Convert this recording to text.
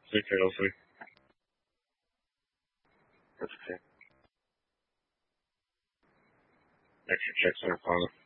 Take care, Elsie. That's okay. Extra checks are fine.